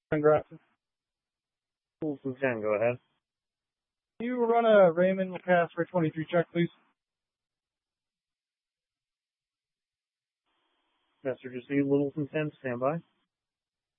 Congrats. Wilson 10, go ahead. Can you run a Raymond pass for 23 check, please? Message received, Littleton 10, stand by.